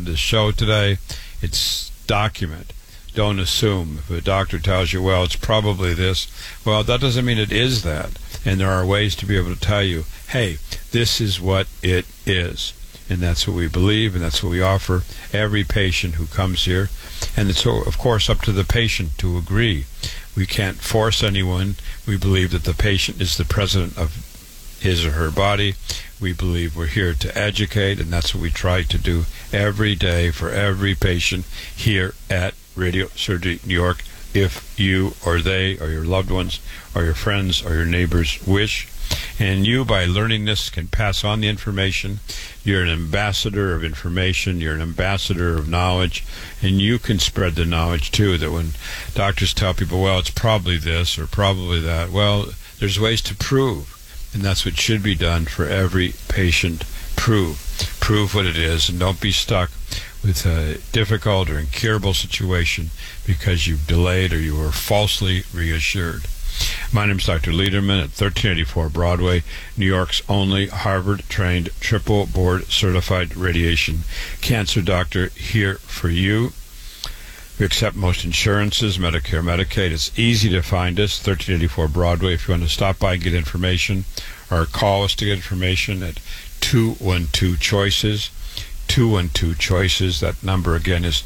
this show today. It's document. Don't assume. If a doctor tells you, well, it's probably this, well, that doesn't mean it is that. And there are ways to be able to tell you, hey, this is what it is. And that's what we believe, and that's what we offer every patient who comes here. And it's, of course, up to the patient to agree. We can't force anyone. We believe that the patient is the president of his or her body. We believe we're here to educate, and that's what we try to do every day for every patient here at Radio Surgery New York, if you or they or your loved ones or your friends or your neighbors wish. And you, by learning this, can pass on the information. You're an ambassador of information. You're an ambassador of knowledge. And you can spread the knowledge, too, that when doctors tell people, well, it's probably this or probably that, well, there's ways to prove. And that's what should be done for every patient. Prove what it is, and don't be stuck with a difficult or incurable situation because you've delayed or you were falsely reassured. My name is Dr. Lederman at 1384 Broadway, New York's only Harvard-trained, triple board-certified radiation cancer doctor, here for you. We accept most insurances, Medicare, Medicaid. It's easy to find us, 1384 Broadway. If you want to stop by and get information, or call us to get information at 212-CHOICES, 212-CHOICES. That number again is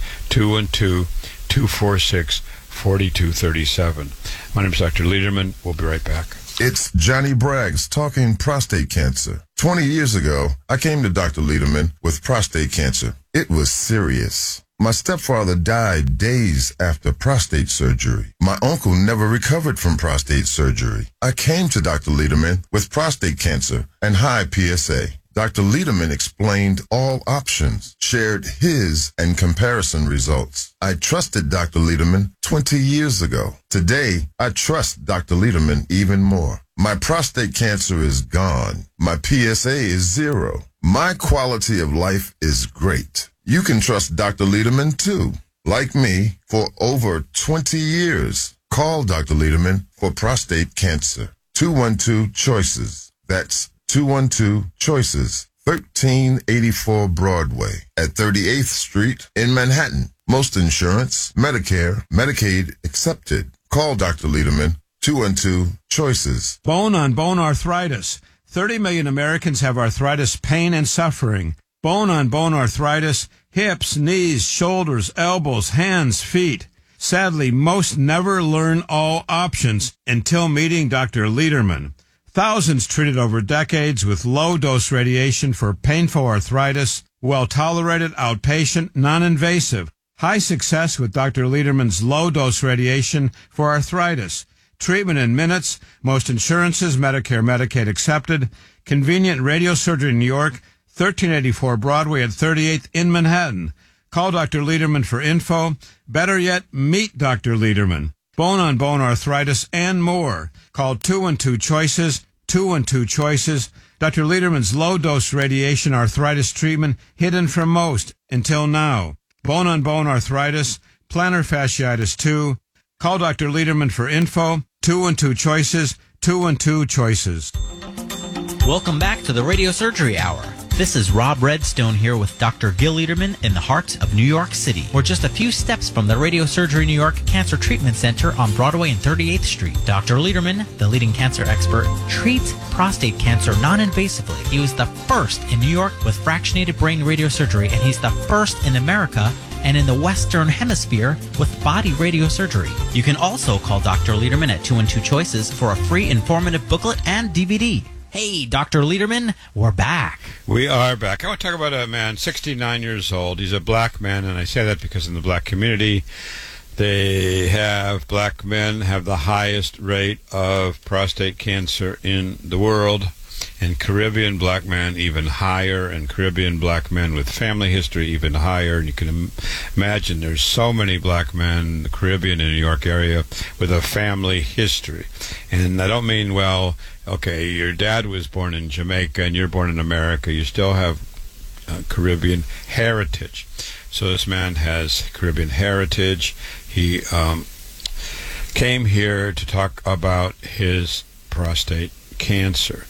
212-246-4237. My name is Dr. Lederman. We'll be right back. It's Johnny Braggs talking prostate cancer. 20 years ago, I came to Dr. Lederman with prostate cancer. It was serious. My stepfather died days after prostate surgery. My uncle never recovered from prostate surgery. I came to Dr. Lederman with prostate cancer and high PSA. Dr. Lederman explained all options, shared his and comparison results. I trusted Dr. Lederman 20 years ago. Today, I trust Dr. Lederman even more. My prostate cancer is gone. My PSA is 0. My quality of life is great. You can trust Dr. Lederman too. Like me, for over 20 years. Call Dr. Lederman for prostate cancer. 212-CHOICES. That's 212-CHOICES. 1384 Broadway at 38th Street in Manhattan. Most insurance, Medicare, Medicaid accepted. Call Dr. Lederman. 212-CHOICES. Bone-on-bone arthritis. 30 million Americans have arthritis pain and suffering. Bone-on-bone arthritis, hips, knees, shoulders, elbows, hands, feet. Sadly, most never learn all options until meeting Dr. Lederman. Thousands treated over decades with low-dose radiation for painful arthritis, well-tolerated, outpatient, non-invasive. High success with Dr. Lederman's low-dose radiation for arthritis. Treatment in minutes, most insurances, Medicare, Medicaid accepted. Convenient radiosurgery in New York, 1384 Broadway at 38th in Manhattan. Call Dr. Lederman for info. Better yet, meet Dr. Lederman. Bone-on-bone arthritis and more. Call 212-CHOICES, 212-CHOICES. Dr. Lederman's low-dose radiation arthritis treatment hidden from most until now. Bone-on-bone arthritis, plantar fasciitis too. Call Dr. Lederman for info. 212-CHOICES, 212-CHOICES. Welcome back to the Radio Surgery Hour. This is Rob Redstone here with Dr. Gil Lederman in the heart of New York City. We're just a few steps from the Radio Surgery New York Cancer Treatment Center on Broadway and 38th Street. Dr. Lederman, the leading cancer expert, treats prostate cancer non-invasively. He was the first in New York with fractionated brain radiosurgery, and he's the first in America and in the Western Hemisphere with body radiosurgery. You can also call Dr. Lederman at 212-CHOICES for a free informative booklet and DVD. Hey, Dr. Lederman, we're back. We are back. I want to talk about a man, 69 years old. He's a black man, and I say that because in the black community, black men have the highest rate of prostate cancer in the world, and Caribbean black men even higher, and Caribbean black men with family history even higher. And you can imagine there's so many black men in the Caribbean and New York area with a family history. And I don't mean, well, okay, your dad was born in Jamaica and you're born in America. You still have Caribbean heritage. So this man has Caribbean heritage. He came here to talk about his prostate cancer.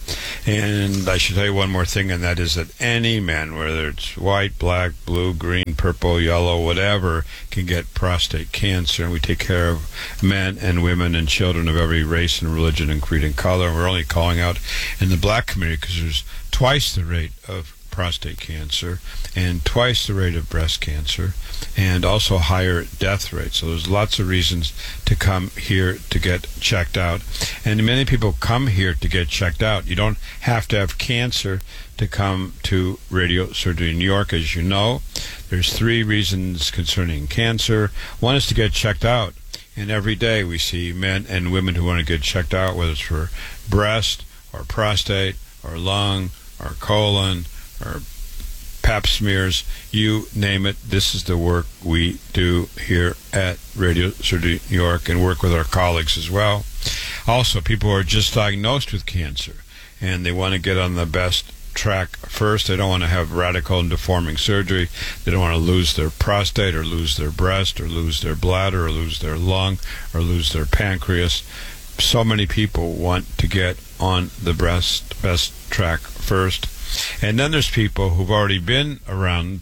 And I should tell you one more thing, and that is that any man, whether it's white, black, blue, green, purple, yellow, whatever, can get prostate cancer. And we take care of men and women and children of every race and religion and creed and color. And we're only calling out in the black community because there's twice the rate of prostate cancer and twice the rate of breast cancer, and also higher death rate. So there's lots of reasons to come here to get checked out. And many people come here to get checked out. You don't have to have cancer to come to Radio Surgery New York. As you know, there's 3 reasons concerning cancer. One is to get checked out. And every day we see men and women who want to get checked out, whether it's for breast or prostate or lung or colon or pap smears, you name it. This is the work we do here at Radio Surgery New York, and work with our colleagues as well. Also, people who are just diagnosed with cancer and they want to get on the best track first. They don't want to have radical and deforming surgery. They don't want to lose their prostate or lose their breast or lose their bladder or lose their lung or lose their pancreas. So many people want to get on the best track first. And then there's people who've already been around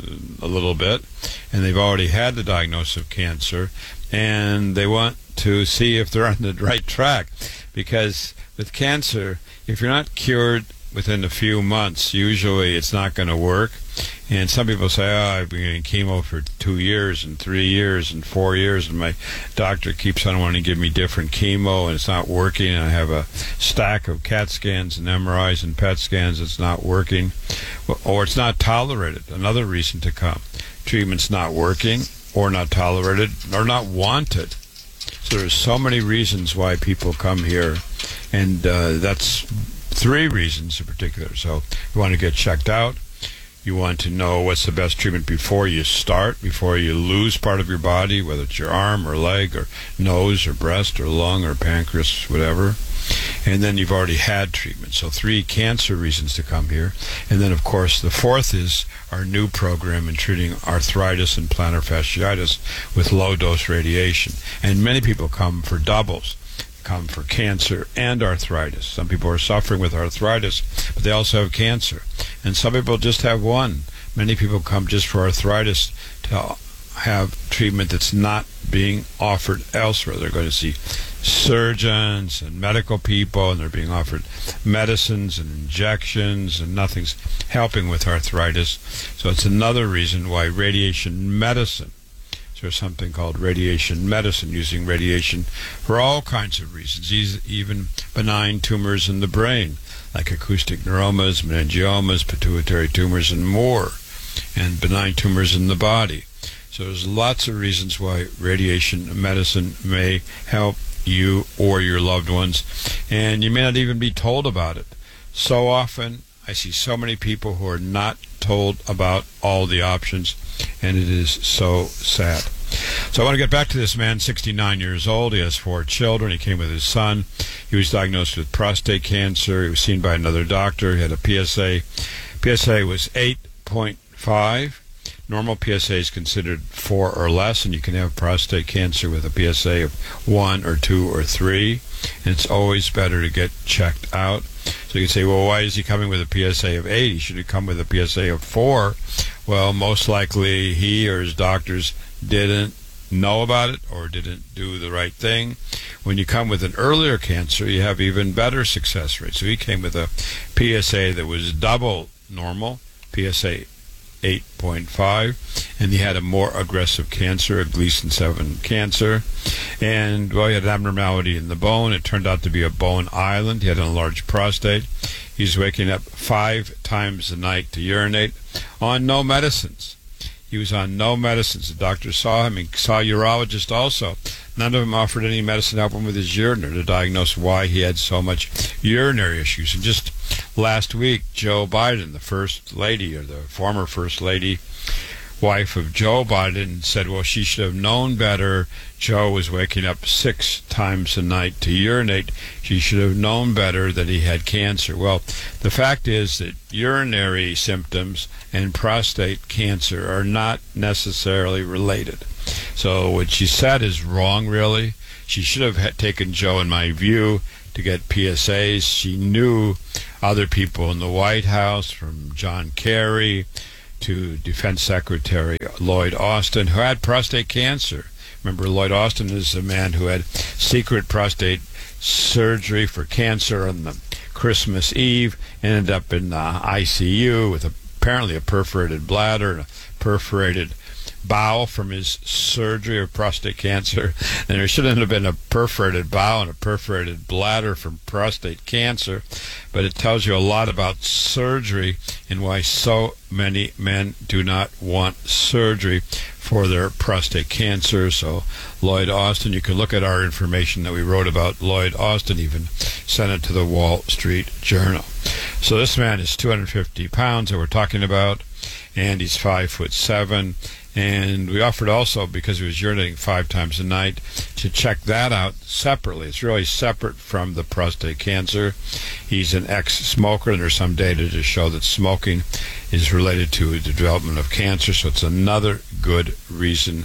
a little bit, and they've already had the diagnosis of cancer, and they want to see if they're on the right track. Because with cancer, if you're not cured within a few months, usually it's not going to work. And some people say, I've been getting chemo for 2 years and 3 years and 4 years, and my doctor keeps on wanting to give me different chemo, and it's not working, and I have a stack of CAT scans and MRIs and PET scans. It's not working, or it's not tolerated. Another reason to come. Treatment's not working, or not tolerated, or not wanted. So there's so many reasons why people come here, and that's 3 reasons in particular. So you want to get checked out. You want to know what's the best treatment before you start, before you lose part of your body, whether it's your arm or leg or nose or breast or lung or pancreas, whatever. And then you've already had treatment. So 3 cancer reasons to come here. And then, of course, the 4th is our new program in treating arthritis and plantar fasciitis with low-dose radiation. And many people come for doubles. Come for cancer and arthritis. Some people are suffering with arthritis, but they also have cancer. And some people just have one. Many people come just for arthritis to have treatment that's not being offered elsewhere. They're going to see surgeons and medical people, and they're being offered medicines and injections, and nothing's helping with arthritis. So it's another reason why radiation medicine, there's something called radiation medicine, using radiation for all kinds of reasons, even benign tumors in the brain, like acoustic neuromas, meningiomas, pituitary tumors, and more, and benign tumors in the body. So there's lots of reasons why radiation medicine may help you or your loved ones, and you may not even be told about it. So often, I see so many people who are not told about all the options, and it is so sad. So I want to get back to this man, 69 years old. He has 4 children. He came with his son. He was diagnosed with prostate cancer. He was seen by another doctor. He had a PSA. PSA was 8.5. Normal PSA is considered 4 or less, and you can have prostate cancer with a PSA of 1 or 2 or 3. And it's always better to get checked out. So you can say, well, why is he coming with a PSA of 8? He should have come with a PSA of 4. Well, most likely he or his doctors didn't know about it or didn't do the right thing. When you come with an earlier cancer, you have even better success rate. So he came with a PSA that was double normal, PSA 8.5, and he had a more aggressive cancer, a Gleason 7 cancer, and well, he had an abnormality in the bone. It turned out to be a bone island. He had an enlarged prostate. He's waking up 5 times a night to urinate on no medicines. He was on no medicines. The doctor saw him. He saw a urologist also. None of them offered any medicine to help him with his urinary, to diagnose why he had so much urinary issues. And just last week, Joe Biden, the first lady, or the former first lady, wife of Joe Biden, said, well, she should have known better. Joe was waking up 6 times a night to urinate. She should have known better that he had cancer. Well, the fact is that urinary symptoms and prostate cancer are not necessarily related. So what she said is wrong, really. She should have taken Joe, in my view, to get PSAs. She knew other people in the White House, from John Kerry to Defense Secretary Lloyd Austin, who had prostate cancer. Remember, Lloyd Austin is a man who had secret prostate surgery for cancer on the Christmas Eve, ended up in the ICU with apparently a perforated bladder and a perforated bowel from his surgery of prostate cancer. And there shouldn't have been a perforated bowel and a perforated bladder from prostate cancer, but it tells you a lot about surgery and why so many men do not want surgery for their prostate cancer. So Lloyd Austin, you can look at our information that we wrote about Lloyd Austin, even sent it to the Wall Street Journal. So this man is 250 pounds that we're talking about, and he's 5'7". And we offered also, because he was urinating 5 times a night, to check that out separately. It's really separate from the prostate cancer. He's an ex-smoker, and there's some data to show that smoking is related to the development of cancer, so it's another good reason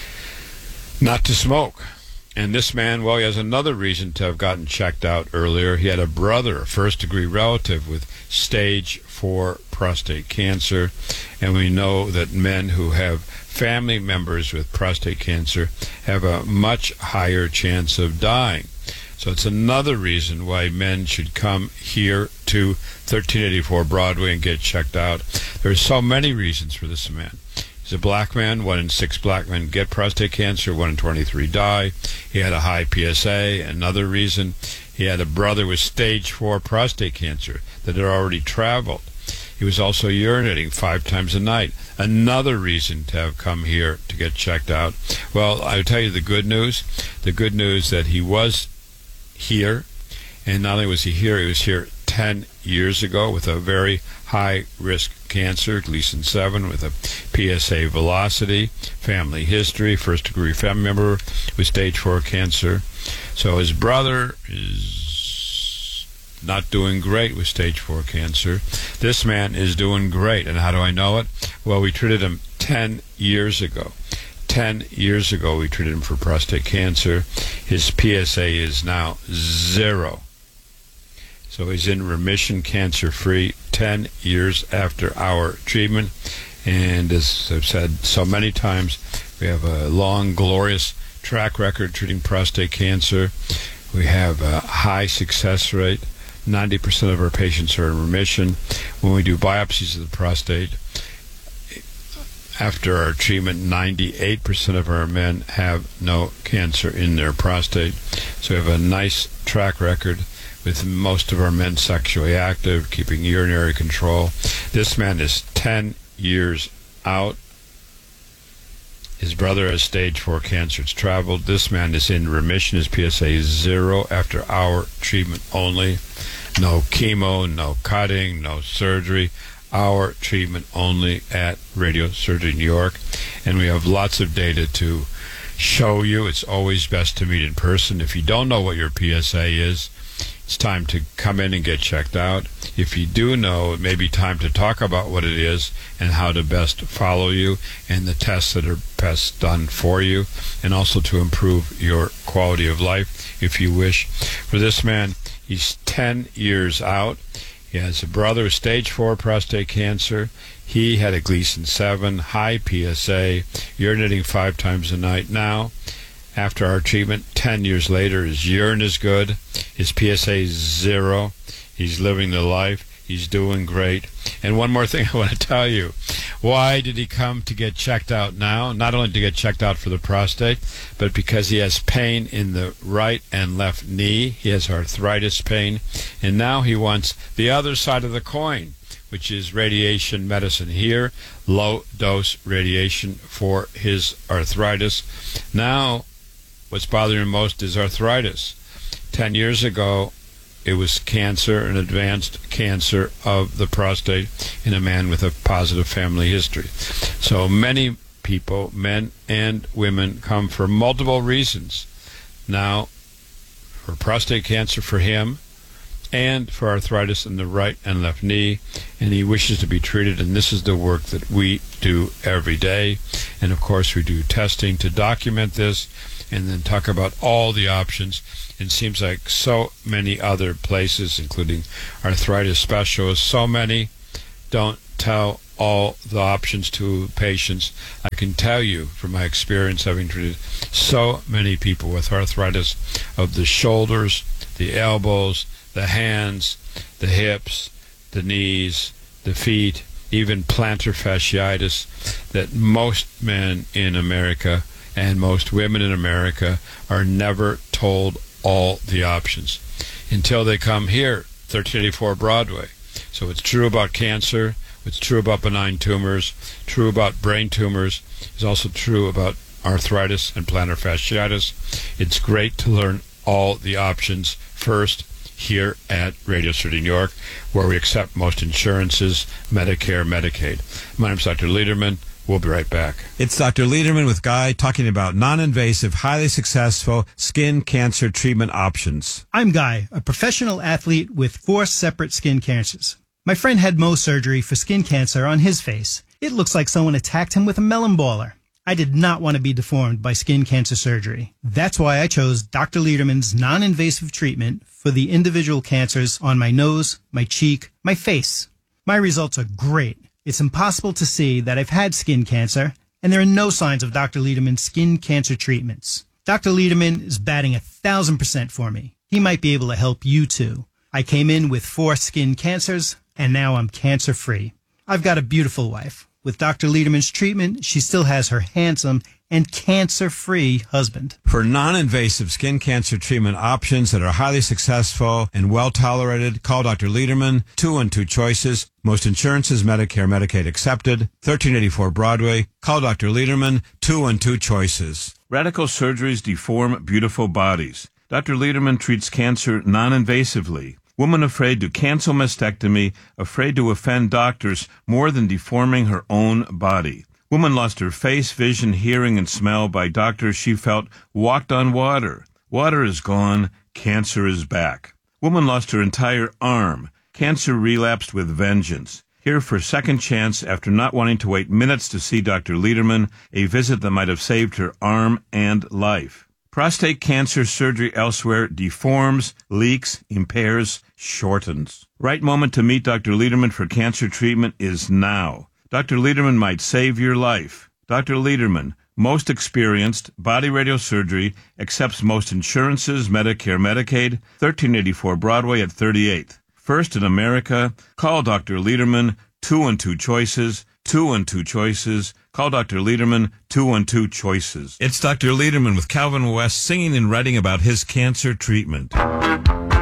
not to smoke. And this man, well, he has another reason to have gotten checked out earlier. He had a brother, a first-degree relative, with stage 4 prostate cancer, and we know that men who have family members with prostate cancer have a much higher chance of dying. So it's another reason why men should come here to 1384 Broadway and get checked out. There's so many reasons for this man. He's a black man. 1 in 6 black men get prostate cancer. 1 in 23 die. He had a high PSA. Another reason, he had a brother with stage 4 prostate cancer that had already traveled. He was also urinating 5 times a night. Another reason to have come here to get checked out. Well, I'll tell you the good news. The good news that he was here, and not only was he here 10 years ago with a very high-risk cancer, Gleason 7, with a PSA velocity, family history, first-degree family member with stage 4 cancer. So his brother is not doing great with stage 4 cancer. This man is doing great. And how do I know it? Well, we treated him 10 years ago. 10 years ago we treated him for prostate cancer. His PSA is now 0. So he's in remission, cancer-free, 10 years after our treatment. And as I've said so many times, we have a long, glorious track record treating prostate cancer. We have a high success rate. 90% of our patients are in remission. When we do biopsies of the prostate, after our treatment, 98% of our men have no cancer in their prostate. So we have a nice track record with most of our men sexually active, keeping urinary control. This man is 10 years out. His brother has stage 4 cancer. It's traveled. This man is in remission. His PSA is 0 after our treatment only. No chemo, no cutting, no surgery. Our treatment only at Radio Surgery New York. And we have lots of data to show you. It's always best to meet in person. If you don't know what your PSA is, it's time to come in and get checked out. If you do know, it may be time to talk about what it is and how to best follow you and the tests that are best done for you, and also to improve your quality of life if you wish. For this man, he's 10 years out. He has a brother with stage 4 prostate cancer. He had a Gleason 7, high PSA, urinating 5 times a night now. After our treatment, 10 years later, his urine is good. His PSA is 0. He's living the life. He's doing great. And one more thing I want to tell you. Why did he come to get checked out now? Not only to get checked out for the prostate, but because he has pain in the right and left knee. He has arthritis pain. And now he wants the other side of the coin, which is radiation medicine here, low-dose radiation for his arthritis. Now, what's bothering him most is arthritis. 10 years ago, it was cancer, an advanced cancer of the prostate in a man with a positive family history. So many people, men and women, come for multiple reasons. Now, for prostate cancer for him, and for arthritis in the right and left knee, and he wishes to be treated, and this is the work that we do every day. And of course, we do testing to document this and then talk about all the options. It seems like so many other places, including arthritis specialists, so many don't tell all the options to patients. I can tell you from my experience having treated so many people with arthritis of the shoulders, the elbows, the hands, the hips, the knees, the feet, even plantar fasciitis, that most men in America and most women in America are never told all the options until they come here, 1384 Broadway. So it's true about cancer, it's true about benign tumors, true about brain tumors, it's also true about arthritis and plantar fasciitis. It's great to learn all the options first here at Radio City New York, where we accept most insurances, Medicare, Medicaid. My name's Dr. Lederman. We'll be right back. It's Dr. Lederman with Guy talking about non-invasive, highly successful skin cancer treatment options. I'm Guy, a professional athlete with 4 separate skin cancers. My friend had Mohs surgery for skin cancer on his face. It looks like someone attacked him with a melon baller. I did not want to be deformed by skin cancer surgery. That's why I chose Dr. Lederman's non-invasive treatment for the individual cancers on my nose, my cheek, my face. My results are great. It's impossible to see that I've had skin cancer, and there are no signs of Dr. Lederman's skin cancer treatments. Dr. Lederman is batting 1,000% for me. He might be able to help you too. I came in with 4 skin cancers, and now I'm cancer-free. I've got a beautiful wife. With Dr. Lederman's treatment, she still has her handsome and cancer-free husband. For non-invasive skin cancer treatment options that are highly successful and well-tolerated, call Dr. Lederman, 212 Choices. Most insurances, Medicare, Medicaid accepted. 1384 Broadway. Call Dr. Lederman, 212 Choices. Radical surgeries deform beautiful bodies. Dr. Lederman treats cancer non-invasively. Woman afraid to cancel mastectomy, afraid to offend doctors more than deforming her own body. Woman lost her face, vision, hearing, and smell by doctors she felt walked on water. Water is gone, cancer is back. Woman lost her entire arm. Cancer relapsed with vengeance. Here for a second chance after not wanting to wait minutes to see Dr. Lederman, a visit that might have saved her arm and life. Prostate cancer surgery elsewhere deforms, leaks, impairs, shortens. Right moment to meet Dr. Lederman for cancer treatment is now. Dr. Lederman might save your life. Dr. Lederman, most experienced, body radiosurgery, accepts most insurances, Medicare, Medicaid, 1384 Broadway at 38th. First in America, call Dr. Lederman, 212 Choices, 212 Choices. Call Dr. Lederman, 212 Choices. It's Dr. Lederman with Calvin West singing and writing about his cancer treatment.